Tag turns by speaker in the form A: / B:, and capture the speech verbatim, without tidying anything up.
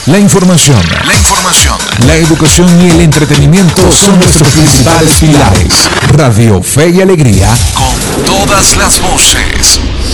A: La información,
B: La información,
A: la educación y el entretenimiento son nuestros principales pilares. Radio Fe y Alegría,
B: con todas las voces.